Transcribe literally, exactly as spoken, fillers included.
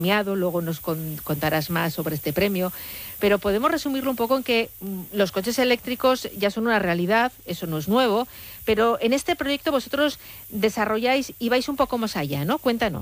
premiado, luego nos con, contarás más sobre este premio, pero podemos resumirlo un poco en que mm, los coches eléctricos ya son una realidad, eso no es nuevo, pero en este proyecto vosotros desarrolláis y vais un poco más allá, ¿no? Cuéntanos.